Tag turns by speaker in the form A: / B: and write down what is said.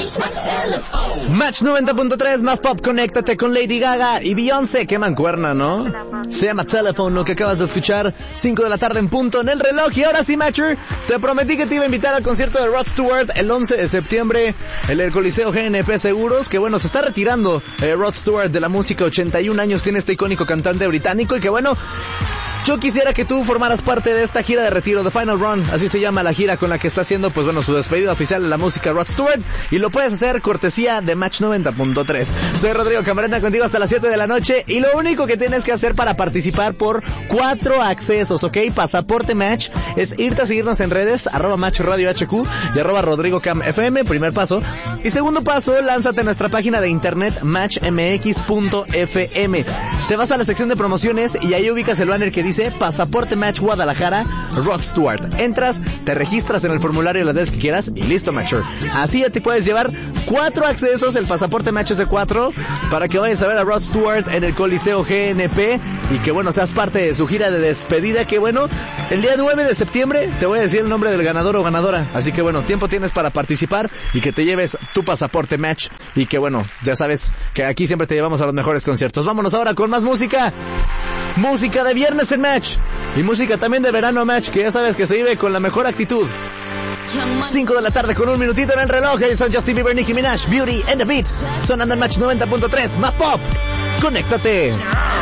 A: Match 90.3, más pop, conéctate con Lady Gaga y Beyoncé, qué mancuerna, ¿no? Se llama Telephone, lo que acabas de escuchar, 5 de la tarde en punto en el reloj. Y ahora sí, Matcher, te prometí que te iba a invitar al concierto de Rod Stewart el 11 de septiembre en el Coliseo GNP Seguros, que bueno, se está retirando Rod Stewart de la música, 81 años tiene este icónico cantante británico, y que bueno, yo quisiera que tú formaras parte de esta gira de retiro, The Final Run, así se llama la gira con la que está haciendo, pues bueno, su despedida oficial de la música Rod Stewart, y lo puedes hacer cortesía de Match 90.3. Soy Rodrigo Camarena, contigo hasta las 7 de la noche, y lo único que tienes que hacer para participar por 4 accesos, ¿ok? Pasaporte Match, es irte a seguirnos en redes, @Match Radio HQ y @RodrigoCamFM, primer paso. Y segundo paso, lánzate a nuestra página de internet matchmx.fm. Te vas a la sección de promociones y ahí ubicas el banner que dice Pasaporte Match Guadalajara, Rod Stewart. Entras, te registras en el formulario las veces que quieras y listo, Matcher. Así ya te puedes llevar 4 accesos, el Pasaporte Match es de 4, para que vayas a ver a Rod Stewart en el Coliseo GNP y que bueno, seas parte de su gira de despedida, que bueno, el día 9 de septiembre te voy a decir el nombre del ganador o ganadora, así que bueno, tiempo tienes para participar y que te lleves tu Pasaporte Match, y que bueno, ya sabes que aquí siempre te llevamos a los mejores conciertos. Vámonos ahora con más música. Música de viernes en Match y música también de verano Match, que ya sabes que se vive con la mejor actitud. 5 de la tarde con un minutito en el reloj. Ahí son Justin Bieber, Nicki Minaj, Beauty and the Beat, sonando en Match 90.3, más pop. Conéctate.